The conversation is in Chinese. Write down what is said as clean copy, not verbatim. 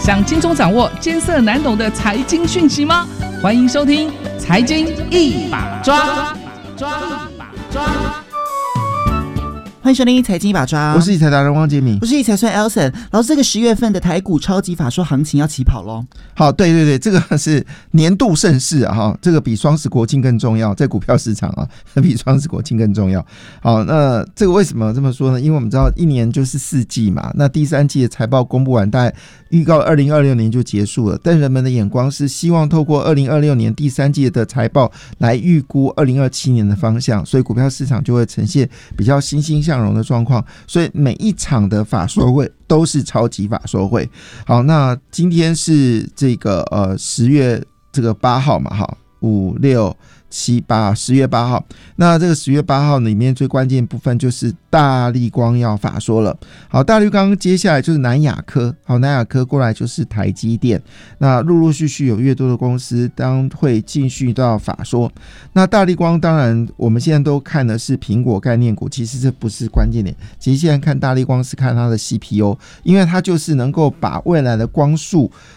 想轻松掌握艰涩难懂的财经讯息吗？欢迎收听《财经一把抓》。 欢迎收听财经一把抓， 我是理财达人汪杰明， 我是理财算 Elson。老师，这个10月份的台股超级法说行情要起跑咯。 好，对，这个是年度盛事啊，这个比双十国庆更重要，在股票市场啊，比双十国庆更重要。好，那这个为什么这么说呢？因为我们知道一年就是4季嘛，那第3季的财报公布完，大概预告2026年就结束了，但人们的眼光是希望透过2026年第3季的财报来预估2027年的方向，所以股票市场就会呈现比较欣欣向荣的状况，所以每一场的法说会都是超级法说会。好，那今天是这个10月这个8号嘛，哈，5、6、7、8， 10月8号。那这个10月8号里面最关键部分就是大立光要法说了。好，大立光接下来就是南亚科，好，南亚科过来就是台积电。那陆陆续续有越多的公司当会继续到法说。那大立光当然我们现在都看的是苹果概念股，其实这不是关键点。其实现在看大立光是看它的 CPU， 因为它就是能够把未来的光速